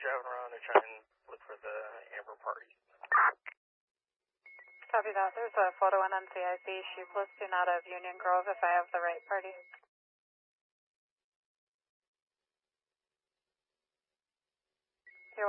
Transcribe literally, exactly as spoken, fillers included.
driving around to try and look for the Amber party. Copy that. There's a photo in N C I C. She's listing out of Union Grove if I have the right party.